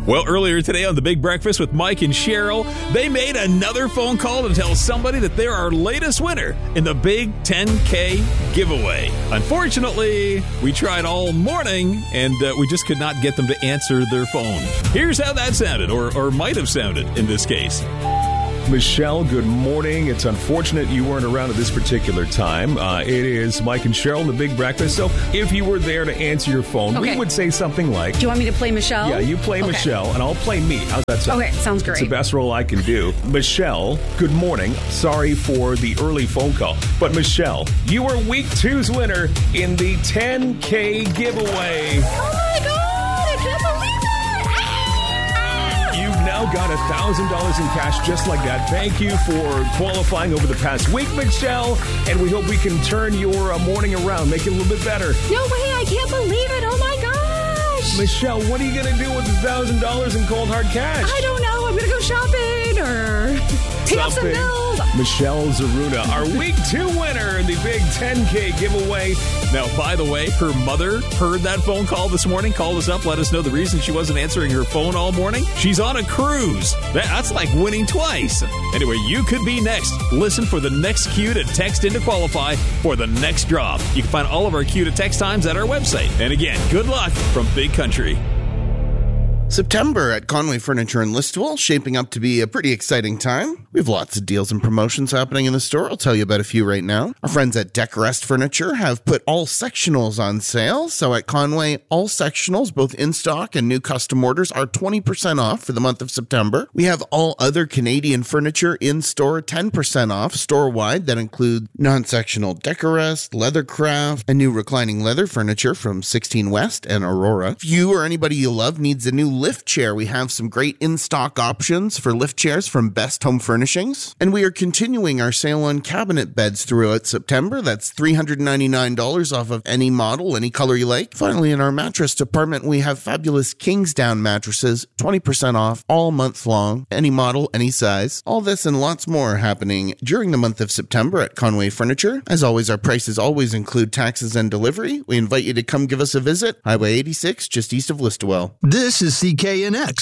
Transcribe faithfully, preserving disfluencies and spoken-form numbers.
Well, earlier today on The Big Breakfast with Mike and Cheryl, they made another phone call to tell somebody that they're our latest winner in the Big ten K giveaway. Unfortunately, we tried all morning, and uh, we just could not get them to answer their phone. Here's how that sounded, or, or might have sounded in this case. Michelle, good morning. It's unfortunate you weren't around at this particular time. Uh, it is Mike and Cheryl in The Big Breakfast. So if you were there to answer your phone, Okay. we would say something like... Do you want me to play Michelle? Yeah, you play Okay. Michelle, and I'll play me. How's that sound? Okay, sounds great. It's the best role I can do. Michelle, good morning. Sorry for the early phone call. But Michelle, you are week two's winner in the ten K giveaway. Oh my God, I can't believe it! You've now got one thousand dollars in cash just like that. Thank you for qualifying over the past week, Michelle. And we hope we can turn your uh, morning around, make it a little bit better. No way, I can't believe it. Oh my gosh. Michelle, what are you going to do with one thousand dollars in cold hard cash? I don't know. I'm going to go shopping or pay off some Something. bills. Michelle Zaruna, our week two winner in the Big ten K giveaway. Now, by the way, her mother heard that phone call this morning, called us up, let us know the reason she wasn't answering her phone all morning. She's on a cruise. That, that's like winning twice. Anyway, you could be next. Listen for the next cue to text in to qualify for the next drop. You can find all of our cue to text times at our website. And again, good luck from Big Country. September at Conway Furniture and Listowel, shaping up to be a pretty exciting time. We have lots of deals and promotions happening in the store. I'll tell you about a few right now. Our friends at Decorest Furniture have put all sectionals on sale. So at Conway, all sectionals, both in stock and new custom orders, are twenty percent off for the month of September. We have all other Canadian furniture in store, ten percent off store-wide. That include non-sectional Decorest, Leathercraft, and new reclining leather furniture from sixteen West and Aurora. If you or anybody you love needs a new lift chair, we have some great in-stock options for lift chairs from Best Home Furnishings. And we are continuing our sale on cabinet beds throughout September. That's three hundred ninety-nine dollars off of any model, any color you like. Finally, in our mattress department, we have fabulous Kingsdown mattresses, twenty percent off all month long, any model, any size. All this and lots more happening during the month of September at Conway Furniture. As always, our prices always include taxes and delivery. We invite you to come give us a visit. Highway eighty-six, just east of Listowel. This is C K N X,